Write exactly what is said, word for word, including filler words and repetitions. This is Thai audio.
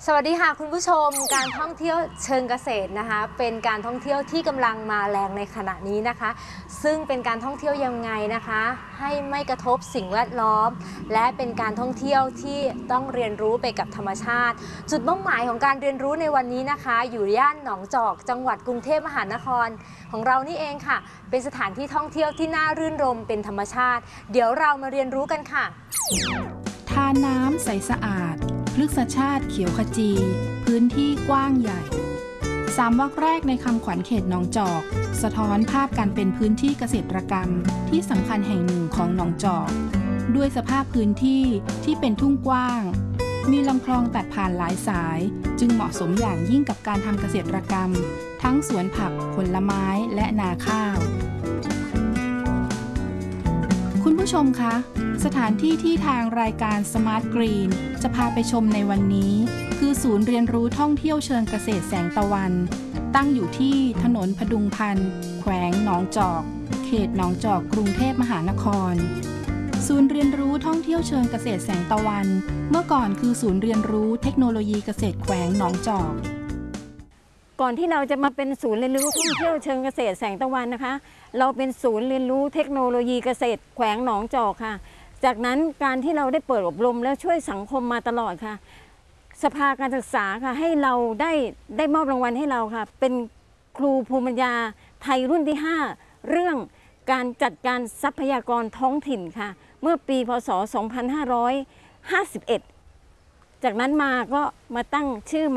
สวัสดีค่ะคุณผู้ชมการท่องเที่ยวเชิงเกษตรนะคะเป็นการท่องเที่ยวที่กำลังมาแรงในขณะนี้นะคะซึ่งเป็นการท่องเที่ยวยังไงนะคะให้ไม่กระทบสิ่งแวดล้อมและเป็นการท่องเที่ยวที่ต้องเรียนรู้ไปกับธรรมชาติจุดมุ่งหมายของการเรียนรู้ในวันนี้นะคะอยู่ย่านหนองจอกจังหวัดกรุงเทพมหานครของเรานี่เองค่ะเป็นสถานที่ท่องเที่ยวที่น่ารื่นรมเป็นธรรมชาติเดี๋ยวเรามาเรียนรู้กันค่ะทาน้ำใสสะอาดพฤกษชาติเขียวขจี พื้นที่กว้างใหญ่สามวรรคแรกในคำขวัญเขตหนองจอกสะท้อนภาพการเป็นพื้นที่เกษตรกรรมที่สำคัญแห่งหนึ่งของหนองจอกด้วยสภาพพื้นที่ที่เป็นทุ่งกว้างมีลำคลองตัดผ่านหลายสายจึงเหมาะสมอย่างยิ่งกับการทำเกษตรกรรมทั้งสวนผักผลไม้และนาข้าวคุณผู้ชมคะสถานที่ที่ทางรายการ Smart Green จะพาไปชมในวันนี้คือศูนย์เรียนรู้ท่องเที่ยวเชิงเกษตรแสงตะวันตั้งอยู่ที่ถนนพดุงพันธ์แขวงหนองจอกเขตหนองจอกกรุงเทพมหานครศูนย์เรียนรู้ท่องเที่ยวเชิงเกษตรแสงตะวันเมื่อก่อนคือศูนย์เรียนรู้เทคโนโลยีเกษตรแขวงหนองจอกก่อนที่เราจะมาเป็นศูนย์เรียนรู้ท่องเที่ยวเชิงเกษตรแสงตะวันนะคะเราเป็นศูนย์เรียนรู้เทคโนโลยีเกษตรแขวงหนองจอกค่ะจากนั้นการที่เราได้เปิดอบรมและช่วยสังคมมาตลอดค่ะสภาการศึกษาค่ะให้เราได้ได้มอบรางวัลให้เราค่ะเป็นครูภูมิปัญญาไทยรุ่นที่ห้าเรื่องการจัดการทรัพยากรท้องถิ่นค่ะเมื่อปีพ.ศ. สองพันห้าร้อยห้าสิบเอ็ดจากนั้นมาก็มาตั้งชื่อ